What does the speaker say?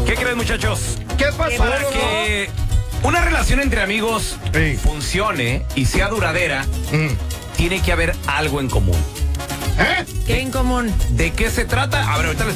¿Qué creen, muchachos? ¿Qué pasó? Para que una relación entre amigos funcione y sea duradera, tiene que haber algo en común. ¿Eh? ¿Qué en común? ¿De qué se trata? A ver, ahorita les